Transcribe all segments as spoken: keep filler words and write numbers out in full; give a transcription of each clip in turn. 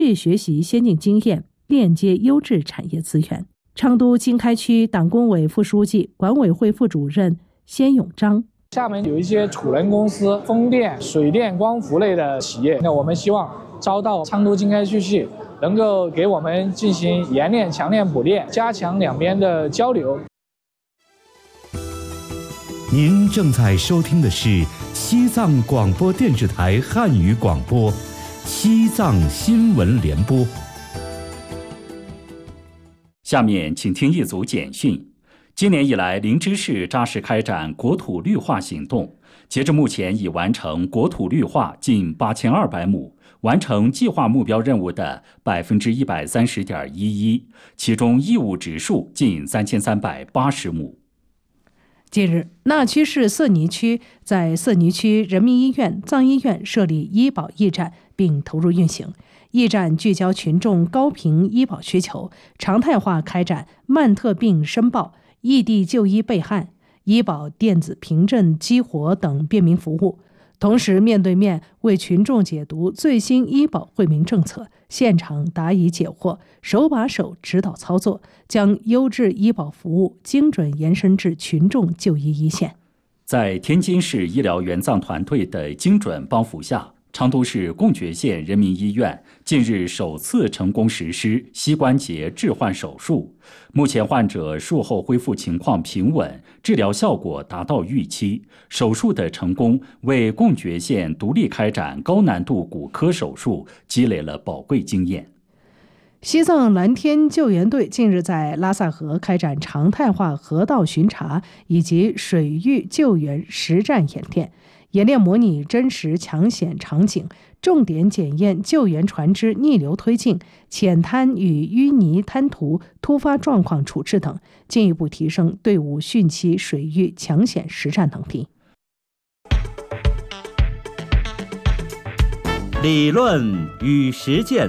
去学习先进经验，链接优质产业资源。昌都经开区党工委副书记、管委会副主任先永章。 厦门有一些储能公司、风电、水电、光伏类的企业，那我们希望招到昌都经开区去，能够给我们进行冶炼、强炼、补炼，加强两边的交流。 您正在收听的是西藏广播电视台汉语广播，西藏新闻联播。 下面请听一组简讯。今年以来，林芝市扎实开展国土绿化行动，截至目前已完成国土绿化近八千二百亩，完成计划目标任务的百分之一百三十点一一，其中义务植树近三千三百八十亩。 近日，纳曲市色尼区在色尼区人民医院、藏医院设立医保驿站，并投入运行。驿站聚焦群众高频医保需求，常态化开展慢特病申报、异地就医备案、医保电子凭证激活等便民服务，同时面对面为群众解读最新医保惠民政策，现场答疑解惑，手把手指导操作，将优质医保服务精准延伸至群众就医一线。 在天津市医疗援藏团队的精准帮扶下，昌都市贡觉县人民医院近日首次成功实施膝关节置换手术，目前患者术后恢复情况平稳，治疗效果达到预期。手术的成功为贡觉县独立开展高难度骨科手术积累了宝贵经验。 西藏蓝天救援队近日在拉萨河开展常态化河道巡查以及水域救援实战演练。演练模拟真实抢险场景，重点检验救援船只逆流推进、浅滩与淤泥滩涂突发状况处置等，进一步提升队伍汛期水域抢险实战能力。 理论与实践。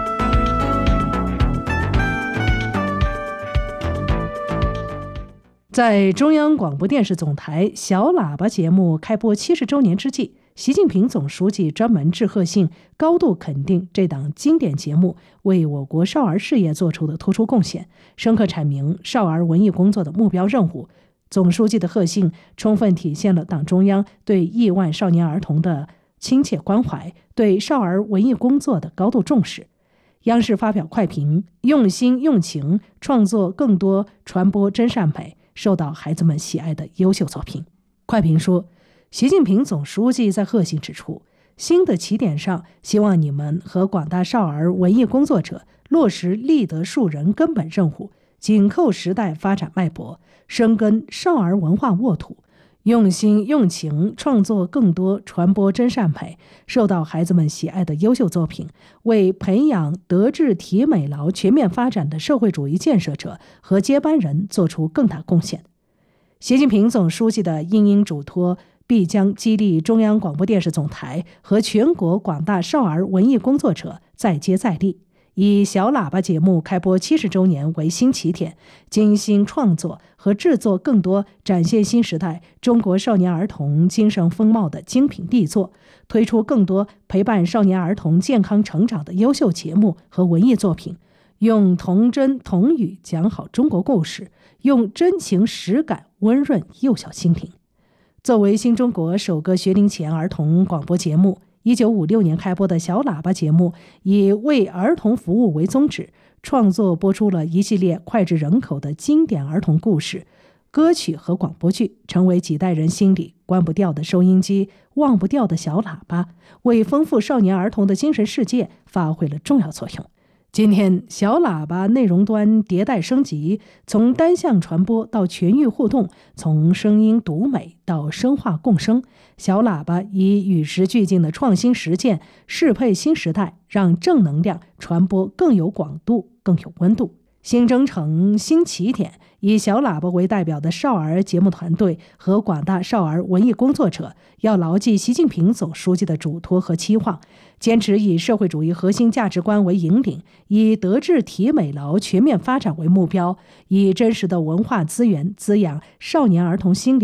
在中央广播电视总台小喇叭节目开播七十周年之际，习近平总书记专门致贺信，高度肯定这档经典节目为我国少儿事业做出的突出贡献，深刻阐明少儿文艺工作的目标任务。总书记的贺信充分体现了党中央对亿万少年儿童的亲切关怀，对少儿文艺工作的高度重视。央视发表快评，用心用情创作更多传播真善美，受到孩子们喜爱的优秀作品。快评说，习近平总书记在贺信指出，新的起点上，希望你们和广大少儿文艺工作者落实立德树人根本任务，紧扣时代发展脉搏，深耕少儿文化沃土，用心用情创作更多传播真善美，受到孩子们喜爱的优秀作品，为培养德智体美劳全面发展的社会主义建设者和接班人做出更大贡献。习近平总书记的殷殷嘱托必将激励中央广播电视总台和全国广大少儿文艺工作者再接再厉，以小喇叭节目开播七十周年为新起点，精心创作和制作更多展现新时代中国少年儿童精神风貌的精品力作，推出更多陪伴少年儿童健康成长的优秀节目和文艺作品，用童真童语讲好中国故事，用真情实感温润幼小心灵。作为新中国首个学龄前儿童广播节目，一九五六年开播的小喇叭节目以为儿童服务为宗旨，创作播出了一系列脍炙人口的经典儿童故事、歌曲和广播剧，成为几代人心里关不掉的收音机、忘不掉的小喇叭，为丰富少年儿童的精神世界发挥了重要作用。今天，小喇叭内容端迭代升级，从单向传播到全域互动，从声音独美到声画共生，小喇叭以与时俱进的创新实践适配新时代，让正能量传播更有广度、更有温度。新征程、新起点，以小喇叭为代表的少儿节目团队和广大少儿文艺工作者，要牢记习近平总书记的嘱托和期望，坚持以社会主义核心价值观为引领，以德智体美劳全面发展为目标，以真实的文化资源滋养少年儿童心灵，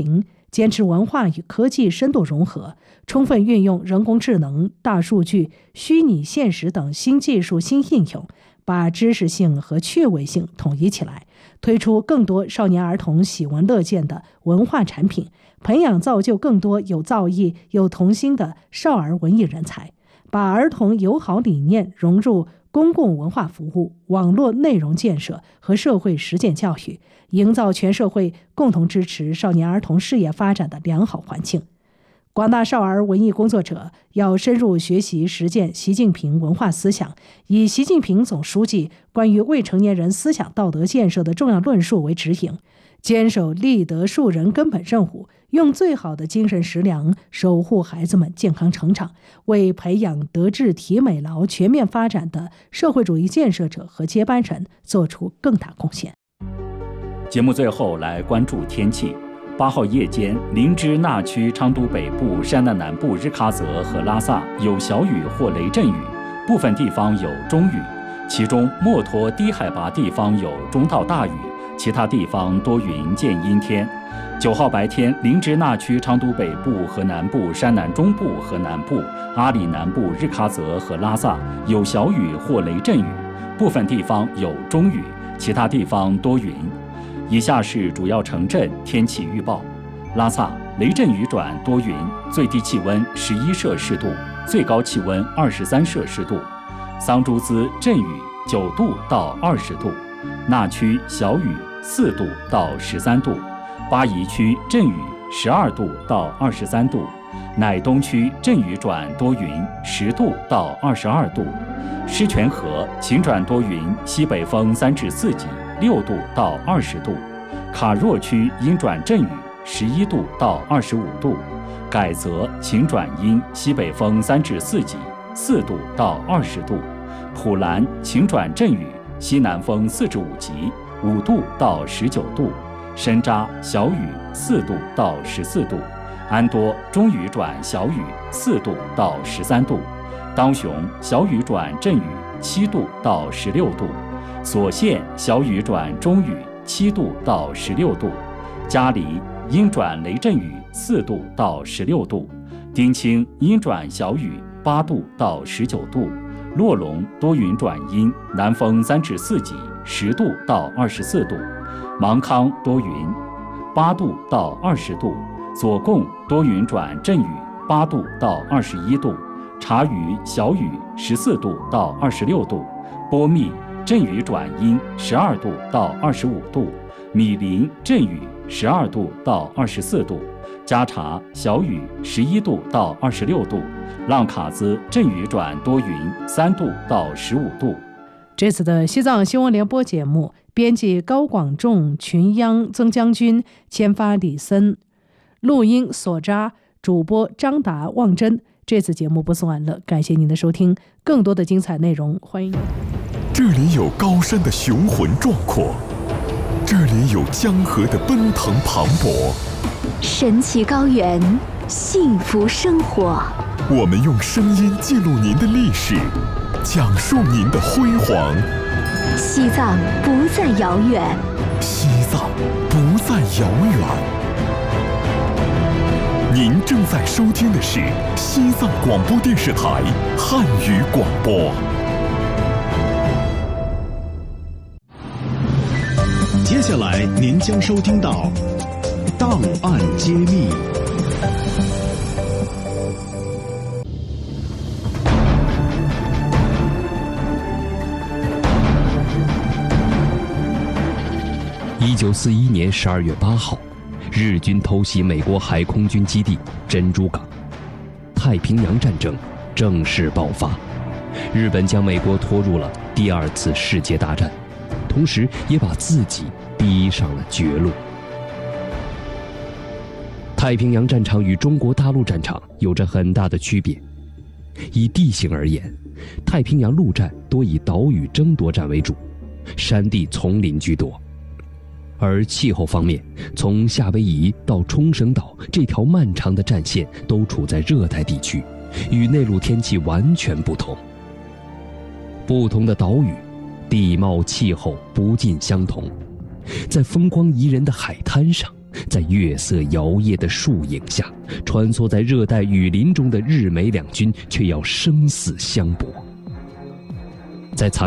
坚持文化与科技深度融合，充分运用人工智能、大数据、虚拟现实等新技术新应用，把知识性和趣味性统一起来，推出更多少年儿童喜闻乐见的文化产品，培养造就更多有造诣、有童心的少儿文艺人才，把儿童友好理念融入公共文化服务、网络内容建设和社会实践教育，营造全社会共同支持少年儿童事业发展的良好环境。广大少儿文艺工作者要深入学习实践习近平文化思想，以习近平总书记关于未成年人思想道德建设的重要论述为指引，坚守立德树人根本任务，用最好的精神食粮守护孩子们健康成长，为培养德智体美劳全面发展的社会主义建设者和接班人做出更大贡献。 节目最后来关注天气。八号夜间，林芝那区昌都北部、山南南部日喀则和拉萨有小雨或雷阵雨，部分地方有中雨，其中墨脱低海拔地方有中到大雨，其他地方多云见阴天。九号白天，林芝那区昌都北部和南部、山南中部和南部、阿里南部、日喀则和拉萨有小雨或雷阵雨，部分地方有中雨，其他地方多云。以下是主要城镇天气预报：拉萨雷阵雨转多云，最低气温十一摄氏度，最高气温二十三摄氏度；桑珠孜阵雨九度到二十度，那区小雨四度到十三度，巴宜区阵雨十二度到二十三度，乃东区阵雨转多云十度到二十二度，狮泉河晴转多云，西北风三至四级。六度到二十度，卡若区阴转阵雨，十一度到二十五度，改则晴转阴，西北风三至四级，四度到二十度，普兰晴转阵雨，西南风四至五级，五度到十九度，深扎小雨，四度到十四度，安多中雨转小雨，四度到十三度，当雄小雨转阵雨，七度到十六度。所县小雨转中雨，七度到十六度；嘉黎阴转雷阵雨，四度到十六度；丁清阴转小雨，八度到十九度；洛龙多云转阴，南风三至四级，十度到二十四度；芒康多云，八度到二十度；左贡多云转阵雨，八度到二十一度；察隅小雨，十四度到二十六度；波密阵雨转阴，十二度到二十五度；米林阵雨，十二度到二十四度；加查小雨，十一度到二十六度；浪卡兹阵雨转多云，三度到十五度。 这次的西藏新闻联播节目，编辑高广仲、群央、曾将军，签发李森，录音索扎，主播张达、望真。这次节目播送完了，感谢您的收听。更多的精彩内容，欢迎。 这里有高山的雄浑壮阔，这里有江河的奔腾磅礴， 神奇高原，幸福生活。 我们用声音记录您的历史，讲述您的辉煌。 西藏不再遥远， 西藏不再遥远。您正在收听的是西藏广播电视台汉语广播。 接下来您将收听到《档案揭秘》。 一九四一年十二月八号，日军偷袭美国海空军基地珍珠港，太平洋战争正式爆发，日本将美国拖入了第二次世界大战，同时也把自己逼上了绝路。太平洋战场与中国大陆战场有着很大的区别。以地形而言，太平洋陆战多以岛屿争夺战为主，山地丛林居多。而气候方面，从夏威夷到冲绳岛这条漫长的战线都处在热带地区，与内陆天气完全不同。不同的岛屿，地貌气候不尽相同。在风光宜人的海滩上， 在月色摇曳的树影下，穿梭在热带雨林中的日美两军却要生死相搏。在残